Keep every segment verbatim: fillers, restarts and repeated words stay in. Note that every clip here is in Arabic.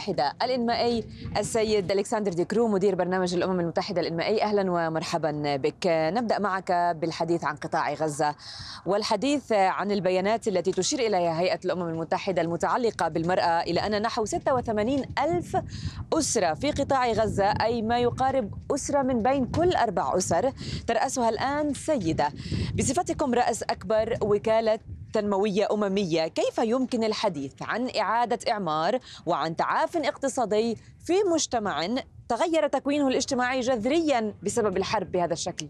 المتحدة الإنمائي السيد ألكسندر دي كرو مدير برنامج الأمم المتحدة الإنمائي. أهلا ومرحبا بك. نبدأ معك بالحديث عن قطاع غزة والحديث عن البيانات التي تشير إليها هيئة الأمم المتحدة المتعلقة بالمرأة إلى أن نحو ستة وثمانين ألف أسرة في قطاع غزة، أي ما يقارب أسرة من بين كل أربع أسر، ترأسها الآن سيدة. بصفتكم رأس أكبر وكالة تنموية أممية، كيف يمكن الحديث عن إعادة إعمار وعن تعاف اقتصادي في مجتمع تغير تكوينه الاجتماعي جذريا بسبب الحرب بهذا الشكل؟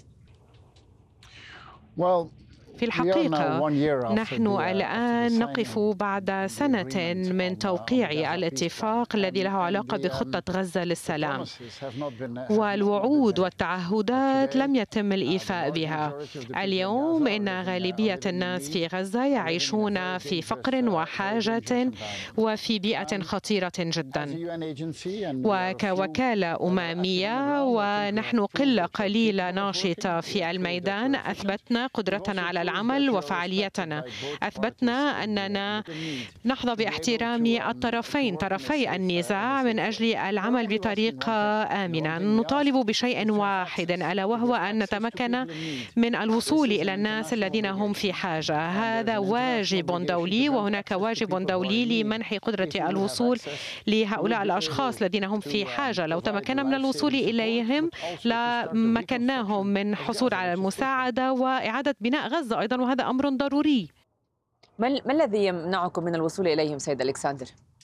well, في الحقيقة نحن الآن نقف بعد سنة من توقيع الاتفاق الذي له علاقة بخطة غزة للسلام، والوعود والتعهدات لم يتم الإيفاء بها. اليوم إن غالبية الناس في غزة يعيشون في فقر وحاجة وفي بيئة خطيرة جدا. وكوكالة أممية ونحن قلة قليلة ناشطة في الميدان، أثبتنا قدرتنا على العمل وفعاليتنا، أثبتنا أننا نحظى باحترام الطرفين طرفي النزاع من أجل العمل بطريقة آمنة. نطالب بشيء واحد، ألا وهو أن نتمكن من الوصول إلى الناس الذين هم في حاجة. هذا واجب دولي، وهناك واجب دولي لمنح قدرة الوصول لهؤلاء الأشخاص الذين هم في حاجة. لو تمكنا من الوصول إليهم لمكناهم من حصول على المساعدة وإعادة بناء غزة أيضا، وهذا أمر ضروري. ما الذي يمنعكم من الوصول إليهم سيد ألكسندر؟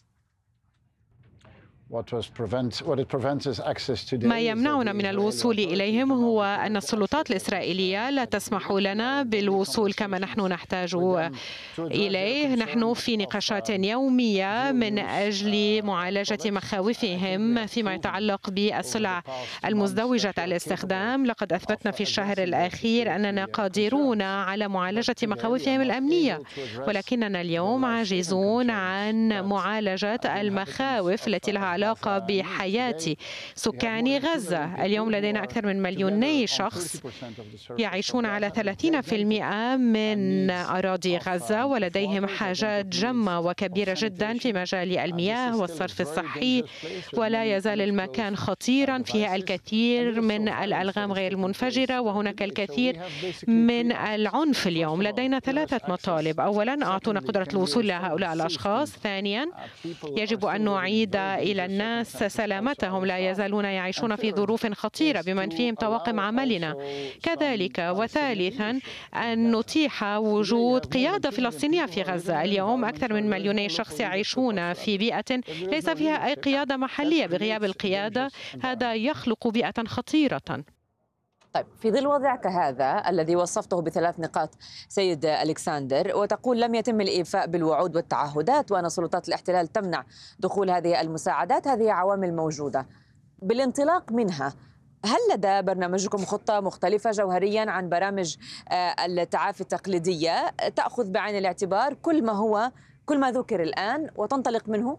ما يمنعنا من الوصول إليهم هو أن السلطات الإسرائيلية لا تسمح لنا بالوصول كما نحن نحتاج إليه. نحن في نقاشات يومية من أجل معالجة مخاوفهم فيما يتعلق بالسلع المزدوجة الاستخدام. لقد أثبتنا في الشهر الأخير أننا قادرون على معالجة مخاوفهم الأمنية، ولكننا اليوم عاجزون عن معالجة المخاوف التي لها علاقة بحياة سكان غزة. اليوم لدينا أكثر من مليوني شخص يعيشون على ثلاثين بالمئة من أراضي غزة، ولديهم حاجات جمة وكبيرة جدا في مجال المياه والصرف الصحي، ولا يزال المكان خطيرا، فيه الكثير من الألغام غير المنفجرة، وهناك الكثير من العنف. اليوم لدينا ثلاثة مطالب. أولا، أعطونا قدرة الوصول لهؤلاء الأشخاص. ثانيا، يجب أن نعيد إلى الناس سلامتهم، لا يزالون يعيشون في ظروف خطيرة بمن فيهم طواقم عملنا كذلك. وثالثا، أن نتيح وجود قيادة فلسطينية في غزة. اليوم أكثر من مليوني شخص يعيشون في بيئة ليس فيها أي قيادة محلية. بغياب القيادة هذا يخلق بيئة خطيرة. طيب، في ظل وضع كهذا الذي وصفته بثلاث نقاط سيد ألكسندر، وتقول لم يتم الإيفاء بالوعود والتعهدات وأن سلطات الاحتلال تمنع دخول هذه المساعدات، هذه عوامل موجودة. بالانطلاق منها، هل لدى برنامجكم خطة مختلفة جوهريا عن برامج التعافي التقليدية تأخذ بعين الاعتبار كل ما هو كل ما ذكر الآن وتنطلق منه؟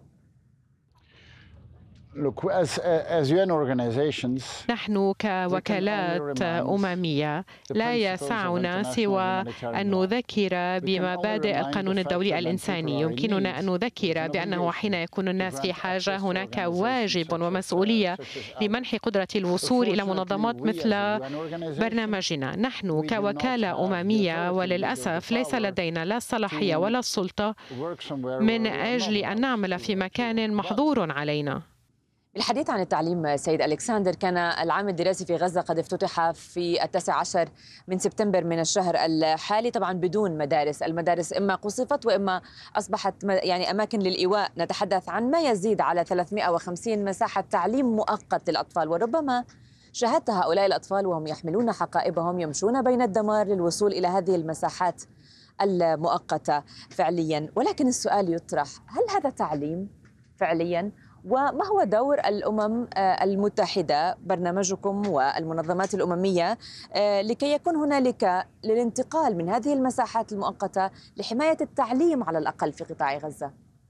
نحن كوكالات أممية لا يسعنا سوى أن نذكر بمبادئ القانون الدولي الإنساني. يمكننا أن نذكر بأنه حين يكون الناس في حاجة هناك واجب ومسؤولية لمنح قدرة الوصول إلى منظمات مثل برنامجنا. نحن كوكالة أممية وللأسف ليس لدينا لا الصلاحية ولا السلطة من أجل أن نعمل في مكان محظور علينا. بالحديث عن التعليم سيد ألكسندر، كان العام الدراسي في غزة قد افتتح في التاسع عشر من سبتمبر من الشهر الحالي، طبعا بدون مدارس. المدارس إما قصفت وإما أصبحت يعني أماكن للإيواء. نتحدث عن ما يزيد على ثلاثمئة وخمسين مساحة تعليم مؤقت للأطفال، وربما شاهدت هؤلاء الأطفال وهم يحملون حقائبهم يمشون بين الدمار للوصول إلى هذه المساحات المؤقتة فعليا. ولكن السؤال يطرح، هل هذا تعليم فعليا؟ وما هو دور الأمم المتحدة، برنامجكم والمنظمات الأممية، لكي يكون هنالك للانتقال من هذه المساحات المؤقتة لحماية التعليم على الأقل في قطاع غزة؟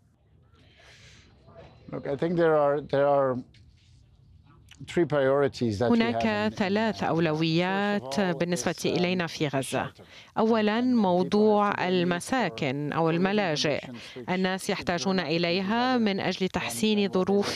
Look, I think there are there are هناك ثلاث أولويات بالنسبة إلينا في غزة. أولاً، موضوع المساكن أو الملاجئ. الناس يحتاجون إليها من أجل تحسين ظروف